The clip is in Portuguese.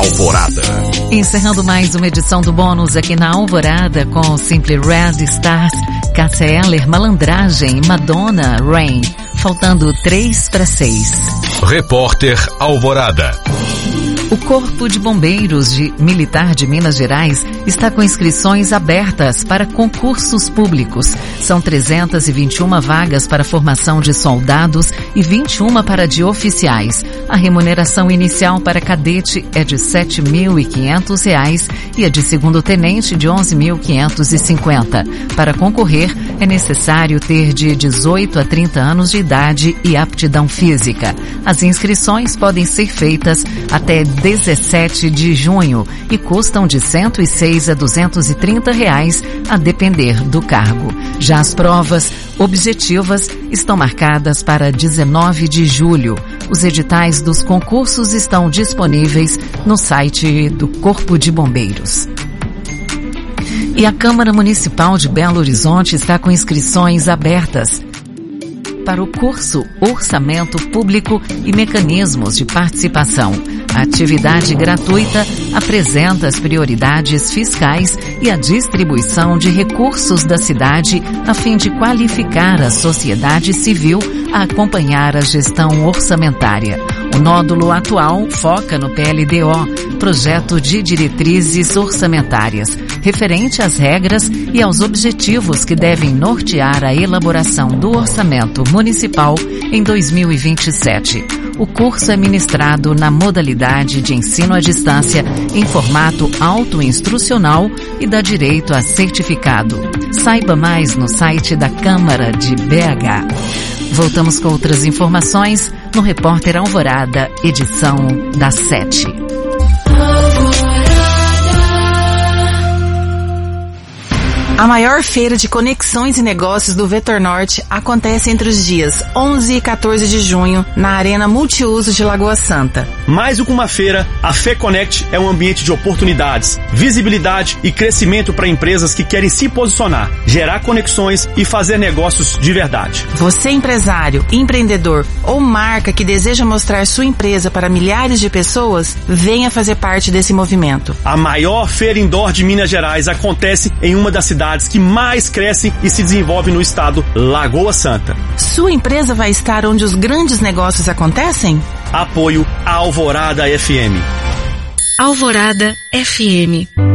Alvorada. Encerrando mais uma edição do Bônus aqui na Alvorada com Simply Red, Stars, Cássia Eller, Malandragem, Madonna, Rain. Faltando 3:06. Repórter Alvorada. O Corpo de Bombeiros Militar de Minas Gerais está com inscrições abertas para concursos públicos. São 321 vagas para formação de soldados e 21 para de oficiais. A remuneração inicial para cadete é de R$ 7.500 e a de segundo tenente de R$ 11.550. Para concorrer, é necessário ter de 18 a 30 anos de idade e aptidão física. As inscrições podem ser feitas até 17 de junho e custam de R$ 106 a R$ 230 a depender do cargo. Já as provas objetivas estão marcadas para 19 de julho. Os editais dos concursos estão disponíveis no site do Corpo de Bombeiros. E a Câmara Municipal de Belo Horizonte está com inscrições abertas para o curso Orçamento Público e Mecanismos de Participação. A atividade gratuita apresenta as prioridades fiscais e a distribuição de recursos da cidade a fim de qualificar a sociedade civil a acompanhar a gestão orçamentária. O nódulo atual foca no PLDO, Projeto de Diretrizes Orçamentárias, referente às regras e aos objetivos que devem nortear a elaboração do orçamento municipal em 2027. O curso é ministrado na modalidade de ensino à distância em formato autoinstrucional e dá direito a certificado. Saiba mais no site da Câmara de BH. Voltamos com outras informações no Repórter Alvorada, edição das 7. A maior feira de conexões e negócios do Vetor Norte acontece entre os dias 11 e 14 de junho na Arena Multiuso de Lagoa Santa. Mais do que uma feira, a FEConnect é um ambiente de oportunidades, visibilidade e crescimento para empresas que querem se posicionar, gerar conexões e fazer negócios de verdade. Você, empresário, empreendedor ou marca que deseja mostrar sua empresa para milhares de pessoas, venha fazer parte desse movimento. A maior feira indoor de Minas Gerais acontece em uma das cidades que mais crescem e se desenvolvem no estado, Lagoa Santa. Sua empresa vai estar onde os grandes negócios acontecem? Apoio Alvorada FM. Alvorada FM.